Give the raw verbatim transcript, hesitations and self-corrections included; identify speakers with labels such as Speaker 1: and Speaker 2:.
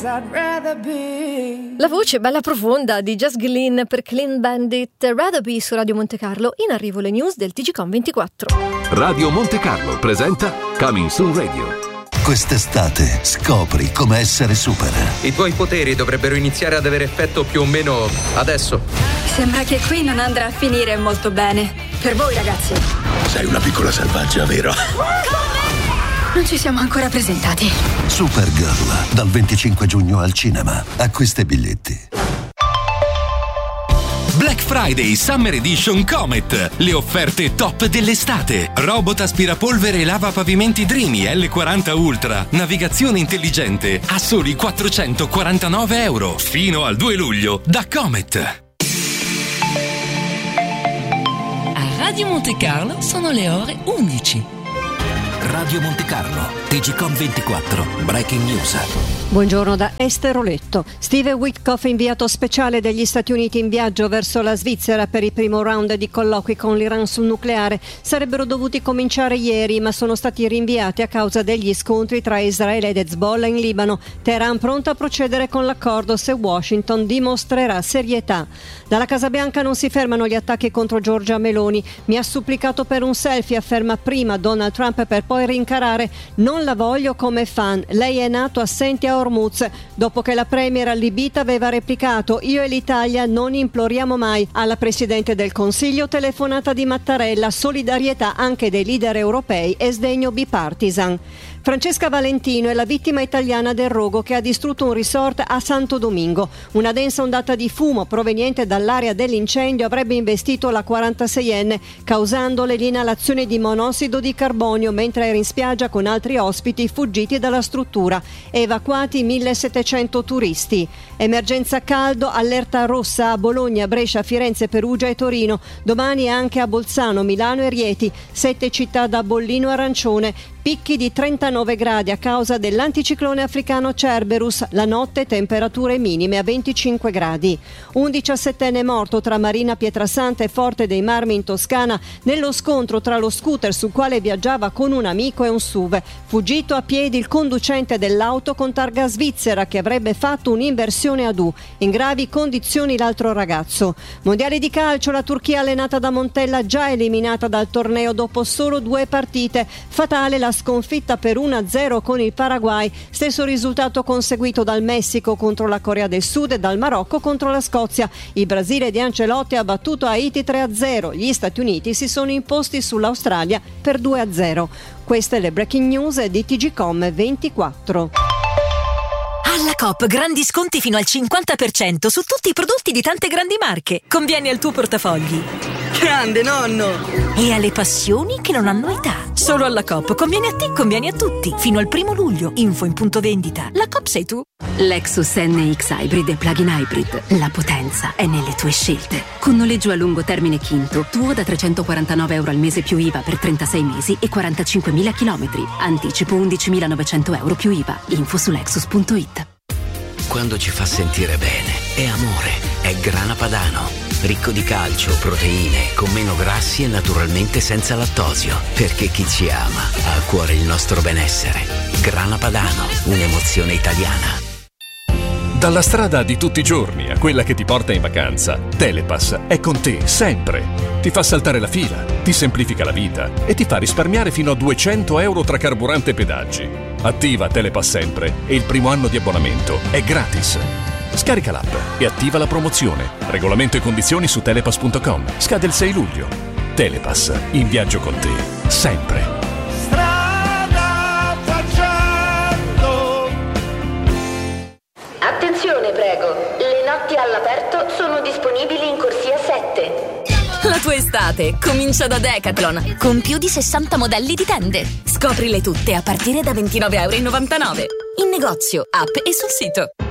Speaker 1: La voce bella profonda di Jess Glynn per Clean Bandit, Rather Be su Radio Monte Carlo. In arrivo le news del T G Com ventiquattro.
Speaker 2: Radio Monte Carlo presenta Coming Soon Radio.
Speaker 3: Quest'estate scopri come essere super.
Speaker 4: I tuoi poteri dovrebbero iniziare ad avere effetto più o meno adesso.
Speaker 5: Sembra che qui non andrà a finire molto bene. Per voi, ragazzi.
Speaker 3: Sei una piccola selvaggia, vero?
Speaker 5: Non ci siamo ancora presentati.
Speaker 3: Supergirl, dal venticinque giugno al cinema. Acquista i biglietti.
Speaker 6: Black Friday Summer Edition Comet. Le offerte top dell'estate. Robot aspirapolvere e lava pavimenti Dreamy L quaranta Ultra. Navigazione intelligente a soli quattrocentoquarantanove euro. Fino al due luglio da Comet.
Speaker 7: A Radio Monte Carlo sono le ore undici.
Speaker 8: Radio Monte Carlo, T G Com ventiquattro, Breaking News.
Speaker 9: Buongiorno da Esther Oletto. Steve Witkoff, inviato speciale degli Stati Uniti in viaggio verso la Svizzera per il primo round di colloqui con l'Iran sul nucleare, sarebbero dovuti cominciare ieri, ma sono stati rinviati a causa degli scontri tra Israele ed Hezbollah in Libano. Teheran pronta a procedere con l'accordo se Washington dimostrerà serietà. Dalla Casa Bianca non si fermano gli attacchi contro Giorgia Meloni. Mi ha supplicato per un selfie, afferma prima Donald Trump, per poi rincarare: non la voglio come fan, lei è nato assente a Hormuz, dopo che la premier allibita aveva replicato: io e l'Italia non imploriamo mai. Alla Presidente del Consiglio telefonata di Mattarella, solidarietà anche dei leader europei e sdegno bipartisan. Francesca Valentino è la vittima italiana del rogo che ha distrutto un resort a Santo Domingo. Una densa ondata di fumo proveniente dall'area dell'incendio avrebbe investito la quarantaseienne, causandole l'inalazione di monossido di carbonio mentre era in spiaggia con altri ospiti fuggiti dalla struttura. Evacuati millesettecento turisti. Emergenza caldo, allerta rossa a Bologna, Brescia, Firenze, Perugia e Torino. Domani anche a Bolzano, Milano e Rieti. Sette città da bollino arancione. Picchi di trentanove gradi a causa dell'anticiclone africano Cerberus. La notte temperature minime a venticinque gradi. Un diciassettenne morto tra Marina Pietrasanta e Forte dei Marmi in Toscana nello scontro tra lo scooter sul quale viaggiava con un amico e un S U V. Fuggito a piedi il conducente dell'auto con targa svizzera che avrebbe fatto un'inversione ad U. In gravi condizioni l'altro ragazzo. Mondiale di calcio, la Turchia allenata da Montella già eliminata dal torneo dopo solo due partite. Fatale la sconfitta per uno a zero con il Paraguay, stesso risultato conseguito dal Messico contro la Corea del Sud e dal Marocco contro la Scozia. Il Brasile di Ancelotti ha battuto Haiti tre a zero, gli Stati Uniti si sono imposti sull'Australia per due a zero. Queste le breaking news di T G Com ventiquattro.
Speaker 10: Alla Coop grandi sconti fino al cinquanta per cento su tutti i prodotti di tante grandi marche. Conviene al tuo portafogli.
Speaker 11: Grande nonno!
Speaker 10: E alle passioni che non hanno età. Solo alla Coop conviene a te, conviene a tutti. Fino al primo luglio. Info in punto vendita. La Coop sei tu.
Speaker 12: Lexus N X Hybrid e Plug-in Hybrid. La potenza è nelle tue scelte. Con noleggio a lungo termine Quinto, tuo da trecentoquarantanove euro al mese più I V A per trentasei mesi e quarantacinquemila chilometri. Anticipo undicimilanovecento euro più I V A. Info su Lexus punto it.
Speaker 8: Quando ci fa sentire bene, è amore, è Grana Padano. Ricco di calcio, proteine, con meno grassi e naturalmente senza lattosio. Perché chi ci ama ha a cuore il nostro benessere. Grana Padano, un'emozione italiana.
Speaker 13: Dalla strada di tutti i giorni a quella che ti porta in vacanza, Telepass è con te sempre. Ti fa saltare la fila, ti semplifica la vita e ti fa risparmiare fino a duecento euro tra carburante e pedaggi. Attiva Telepass sempre e il primo anno di abbonamento è gratis. Scarica l'app e attiva la promozione. Regolamento e condizioni su telepass punto com. Scade il sei luglio. Telepass, in viaggio con te, sempre.
Speaker 14: Strada facendo.
Speaker 15: Attenzione prego, le notti all'aperto sono disponibili in corsia sette.
Speaker 10: La tua estate comincia da Decathlon, con più di sessanta modelli di tende. Scoprile tutte a partire da ventinove virgola novantanove euro. In negozio, app e sul sito.